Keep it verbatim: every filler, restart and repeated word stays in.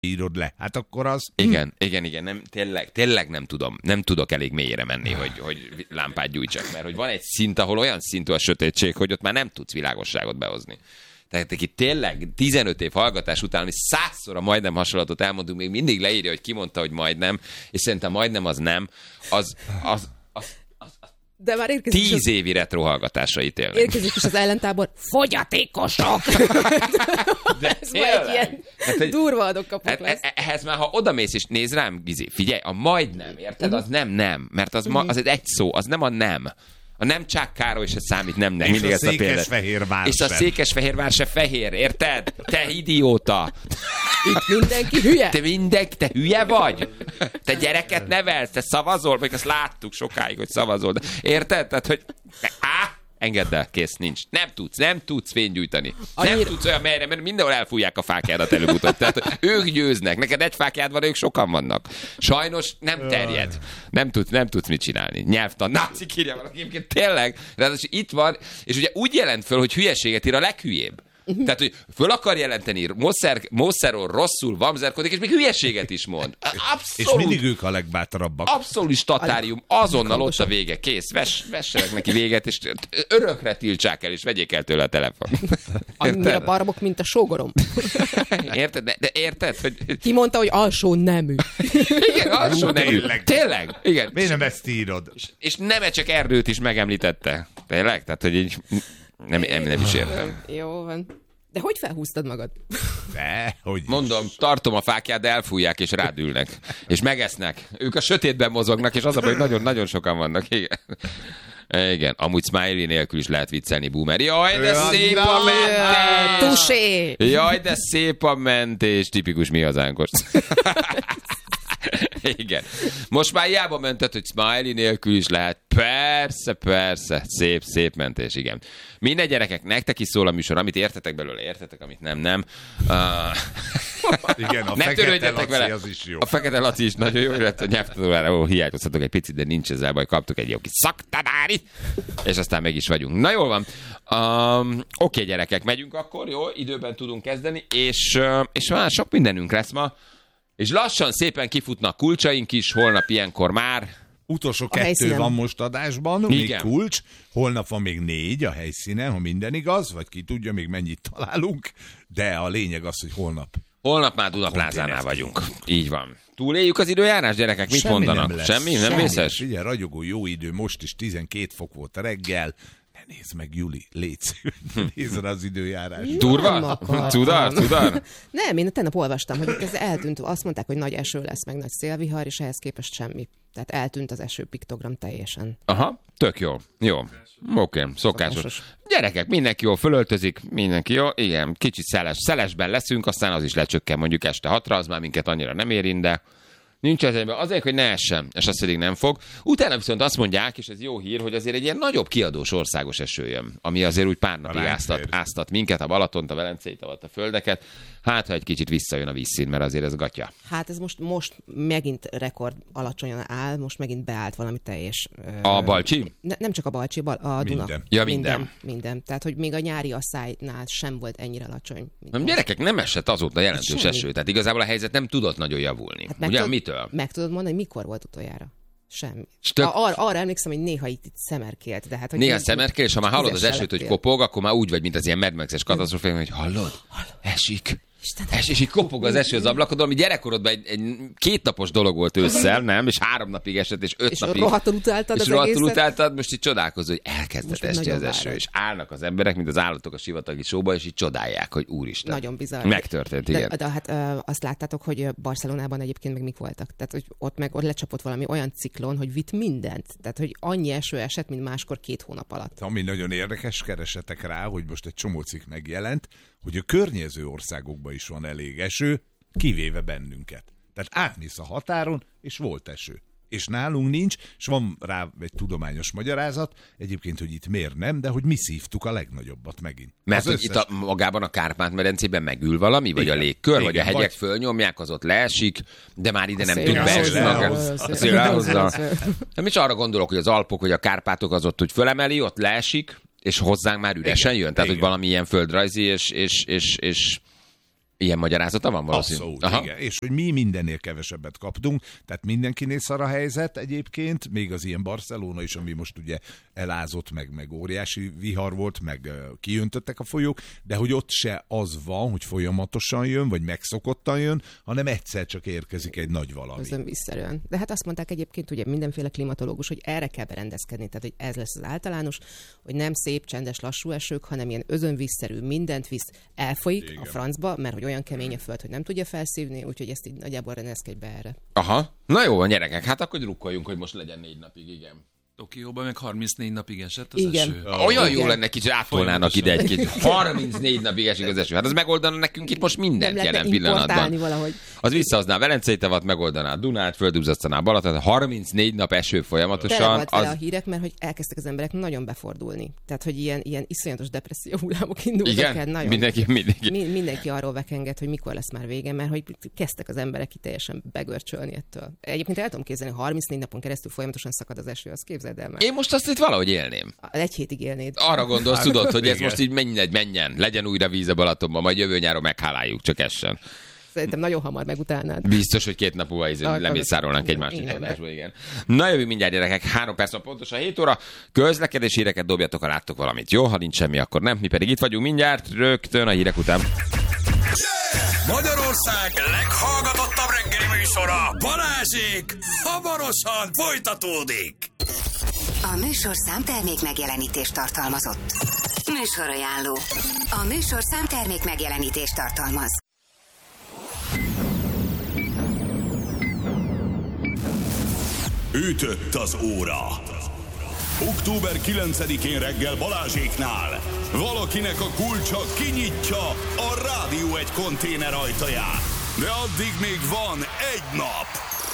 írod le. Hát akkor az... Igen, igen, igen, nem, tényleg, tényleg nem tudom, nem tudok elég mélyre menni, hogy, hogy lámpát gyújtsak, mert hogy van egy szint, ahol olyan szintű a sötétség, hogy ott már nem tudsz világosságot behozni. Tehát aki tényleg tizenöt év hallgatás után, ami százszor a majdnem hasonlatot elmondunk, még mindig leírja, hogy ki mondta, hogy majdnem, és szerintem majdnem az nem, az... az, az de már érkezik tíz az... évi retro hallgatásra ítélnek. Érkezik is az ellentábor, fogyatékosok! De ez már egy ilyen hát, durva adok-kapok hát, lesz. Ehhez már, ha odamész és néz rám, Gizi, figyelj, a majdnem, érted? Az nem nem, mert az, ma, az egy szó, az nem a nem. A nem Csák Károly se számít, nem, nem. És a Székesfehérvár És a Székesfehérvár se fehér, érted? Te idióta! Itt mindenki hülye? Te mindenki, te hülye vagy? Te gyereket nevelsz, te szavazol, vagy azt láttuk sokáig, hogy szavazol. Érted? Tehát, hogy... Á, engedd el, kész, nincs. Nem tudsz, nem tudsz fénygyújtani. Annyira... Nem tudsz olyan melyre, mert mindenhol elfújják a fákjádat előbb-utóbb. Tehát ők győznek. Neked egy fákjád van, ők sokan vannak. Sajnos nem terjed. Nem tudsz, nem tudsz mit csinálni. Nyelvtan. Nácik írja valaki, egyébként tényleg. Ráadásul itt van, és ugye úgy jelent föl, hogy hülyeséget ír a leghülyébb. Uh-huh. Tehát, hogy föl akar jelenteni, Mosszerról rosszul vamzerkodik, és még hülyeséget is mond. Abszolút. És mindig ők a legbátarabbak. Abszolút statárium, azonnal ott a vége, kész. Vess, vessenek neki véget, és örökre tiltsák el, és vegyék el tőle a telefon. Annyira barmok, mint a sógorom. Érted? De, de érted, hogy... Ki mondta, hogy alsó nemű. Igen, alsó nemű. Tényleg. Tényleg. Igen. Miért nem ezt írod? És, és Nemecsek Erdőt is megemlítette. Tényleg? Tehát, hogy így... Nem, nem, nem is értem. Jó van. De hogy felhúztad magad? De, hogy Mondom, tartom a fákját, de elfújják és rádülnek. És megesznek. Ők a sötétben mozognak, és az a baj, hogy nagyon-nagyon sokan vannak. Igen. Igen, amúgy smiley nélkül is lehet viccelni, boomer. Jaj, de szép a mentés! Tusé! Jaj, de szép a mentés! Tipikus mi hazánkos. Igen. Most már hiába mented, hogy smiley nélkül is lehet. Persze, persze. Szép, szép mentés, igen. Minden gyerekek, nektek is szól a műsor, amit értetek belőle, értetek, amit nem, nem. Uh... Igen, a nem Fekete Laci vele. Az is jó. A Fekete Laci is nagyon jó, illetve a nyelvtanulóra, ó, hiányozhatok egy picit, de nincs ezzel baj, kaptuk egy jó kis szaktanári, és aztán meg is vagyunk. Na jól van. Um, Oké, gyerekek, megyünk akkor, jó, időben tudunk kezdeni, és, uh, és már sok mindenünk lesz ma. És lassan szépen kifutnak kulcsaink is, holnap ilyenkor már. Utolsó kettő helyszínen van most adásban, igen. Még kulcs. Holnap van még négy a helyszínen, ha minden igaz, vagy ki tudja, még mennyit találunk. De a lényeg az, hogy holnap. Holnap már Dunaplázánál vagyunk. Így van. Túléljük az időjárás, gyerekek? Mit Semmi mondanak? Nem lesz. Semmi? Nem Semmi. vészes? Figyelj, ragyogó jó idő, most is tizenkét fok volt a reggel. Ne nézd meg, Juli, légy nézd az időjárás. Durva? Tudar? Tudar? Nem, én tennap olvastam, hogy ez eltűnt. Azt mondták, hogy nagy eső lesz, meg nagy szélvihar, és ehhez képest semmi. Tehát eltűnt az eső piktogram teljesen. Aha, tök jó. Jó. Oké, okay, szokásos. szokásos. Gyerekek, mindenki jól fölöltözik, mindenki jó. Igen, kicsit szeles. Szelesben leszünk, aztán az is lecsökken mondjuk este hatra, az már minket annyira nem érint, de nincs ezért, azért, hogy ne essen, és azt pedig nem fog. Utána viszont azt mondják, és ez jó hír, hogy azért egy ilyen nagyobb kiadós országos eső jön, ami azért úgy pár napig áztat, áztat minket, a Balatont, a Velencei tavat, a földeket. Hát, ha egy kicsit visszajön a vízszín, mert azért ez gatya. Hát ez most, most megint rekord alacsonyan áll, most megint beállt valami teljes... A Balcsi? Ne, nem csak a Balcsi, a Duna. Minden. Ja, minden. minden. Minden. Tehát, hogy még a nyári asszálynál sem volt ennyire alacsony. Nem, gyerekek, nem esett azóta jelentős Semmi. eső, tehát igazából a helyzet nem tudott nagyon javulni. Hát ugye, tud, mitől? Meg tudod mondani, mikor volt utoljára? Semmi. Tök... A, arra, arra emlékszem, hogy néha itt, itt szemerkélt. De hát, hogy néha így, szemerkél, és ha már hallod az esőt, hogy lettél. kopog, akkor már úgy vagy, mint az ilyen Mad Max-es katasztrófában, hogy hallod? Esik. Istenem. Es, és így kopog az eső az ablakon, ami gyerekkorodban egy, egy kétnapos dolog volt ősszel, nem? És három napig esett, és öt és napig. rohadtul utáltad és az rohadtul egészet. utáltad, most így csodálkozol, hogy elkezdett Most esni az nagyon eső, várod. és állnak az emberek, mint az állatok a sivatagi sóba, és így csodálják, hogy úristen. Nagyon bizarr. Megtörtént, igen. De, de hát ö, azt láttátok, hogy Barcelonában egyébként meg mik voltak. Tehát, hogy ott meg ott lecsapott valami olyan ciklon, hogy vitt mindent. Tehát, hogy annyi eső esett, mint máskor két hónap alatt. Ami nagyon érdekes, keresetek rá, hogy most egy csomó cikk megjelent, hogy a környező országokban is van elég eső, kivéve bennünket. Tehát átmész a határon, és volt eső. És nálunk nincs, és van rá egy tudományos magyarázat, egyébként, hogy itt miért nem, de hogy mi szívtuk a legnagyobbat megint. Mert hogy összes... itt a, magában a Kárpát-medencében megül valami, vagy igen, a légkör, igen, vagy a hegyek vagy... fölnyomják, az ott leesik, de már ide A nem szél tud ráhozza, beesni. a szél ráhozza. Nem is arra gondolok, hogy az Alpok, vagy a Kárpátok az ott, hogy fölemeli, ott leesik, és hozzánk már üresen igen, jön. Tehát, igen. hogy valami ilyen földrajzi, és, és, és, és Ilyen magyarázata van valószínűleg? Abszolút, igen. És hogy mi mindennél kevesebbet kaptunk, tehát mindenkinél szar a helyzet egyébként, még az ilyen Barcelona is, ami most ugye elázott, meg, meg óriási vihar volt, meg uh, kiöntöttek a folyók, de hogy ott se az van, hogy folyamatosan jön, vagy megszokottan jön, hanem egyszer csak érkezik egy nagy valami. Közön visszerűen. De hát azt mondták egyébként ugye mindenféle klimatológus, hogy erre kell berendezkedni, tehát hogy ez lesz az általános, hogy nem szép, csendes, lassú esők, hanem ilyen özönvízszerű, mindent visz, elfolyik igen. a francba, mert hogy olyan kemény a föld, hogy nem tudja felszívni, úgyhogy ezt így nagyjából rendezkedj be erre. Aha, na jó van, gyerekek, hát akkor drukkoljunk, hogy most legyen négy napig, igen. Tokióban meg harmincnégy napig esett az igen. eső. Olyan igen. jó lenne, kicsit átolnának ide egy kicsit. harmincnégy napig esik az eső. Hát az megoldana nekünk itt most mindent jelen pillanatban. Valahogy. Az visszahozná a Velencei tavat, megoldaná a Dunát, földúzasztaná a Balaton, harmincnégy nap eső folyamatosan. Tele volt vele az... a hírek, mert hogy elkezdtek az emberek nagyon befordulni. Tehát, hogy ilyen, ilyen iszonyatos depresszió hullámok indultak igen? el. Nagyon Mindenki, mindenki. Mi, mindenki arról vekenget, hogy mikor lesz már vége, mert hogy kezdtek az emberek ki teljesen begörcsölni ettől. Egyébként el tudom képzelni, harmincnégy napon keresztül folyamatosan szakad az eső, azt képzeld el már. Én most azt itt valahogy élném. Egy hétig élnéd. Arra gondolsz, tudod, hogy ez most így menjen, menjen, legyen újra víz a Balatonban, majd jövő nyáron megháláljuk, csak essen. Szerintem nagyon hamar megutálnád. Biztos, hogy két nap múlva lemészárolnánk egy másik adásból, igen. Na jövő mindjárt, gyerekek, három perc van pontosan hét óra. Közlekedési híreket dobjatok, ha láttok valamit. Jó, ha nincs semmi, akkor nem. Mi pedig itt vagyunk mindjárt, rögtön a hírek után. Magyarország leghallgatottabb reggeli műsora, Balázsék, hamarosan folytatódik. A műsorszám termék megjelenítést tartalmazott. Műsorajánló. A műsorszám termék megjelenítést tartalmaz. Ütött az óra. október kilencedikén reggel Balázséknál valakinek a kulcsa kinyitja a Rádió egy konténer ajtaját. De addig még van egy nap.